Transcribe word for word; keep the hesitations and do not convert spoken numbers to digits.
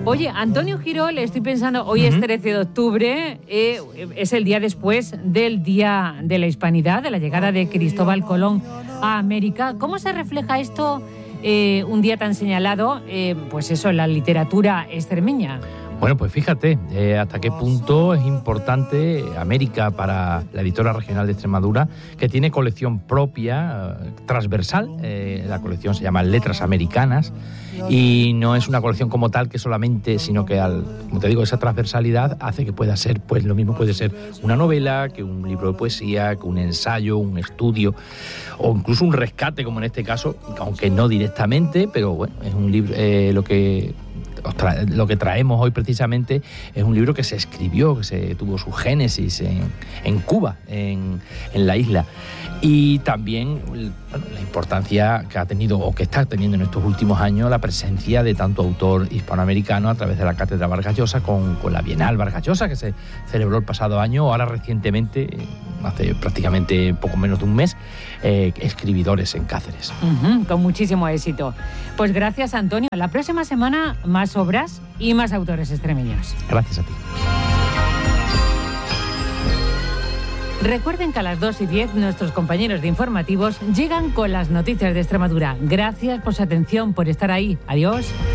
Oye, Antonio Girol, estoy pensando, hoy uh-huh. es trece de octubre, eh, es el día después del Día de la Hispanidad, de la llegada de Cristóbal Colón a América. ¿Cómo se refleja esto, eh, un día tan señalado, eh, pues eso, en la literatura extremeña? Bueno, pues fíjate, eh, hasta qué punto es importante América para la editora regional de Extremadura, que tiene colección propia, eh, transversal. Eh, la colección se llama Letras Americanas y no es una colección como tal que solamente, sino que, al, como te digo, esa transversalidad hace que pueda ser, pues lo mismo puede ser una novela, que un libro de poesía, que un ensayo, un estudio o incluso un rescate, como en este caso, aunque no directamente, pero bueno, es un libro, eh, lo que... Lo que traemos hoy precisamente es un libro que se escribió, que se tuvo su génesis en, en Cuba, en, en la isla. Y también, bueno, la importancia que ha tenido o que está teniendo en estos últimos años la presencia de tanto autor hispanoamericano a través de la Cátedra Vargas Llosa con, con la Bienal Vargas Llosa, que se celebró el pasado año, o ahora recientemente, hace prácticamente poco menos de un mes, eh, escribidores en Cáceres. Uh-huh, con muchísimo éxito. Pues gracias, Antonio. La próxima semana más obras y más autores extremeños. Gracias a ti. Recuerden que a las dos y diez nuestros compañeros de informativos llegan con las noticias de Extremadura. Gracias por su atención, por estar ahí. Adiós.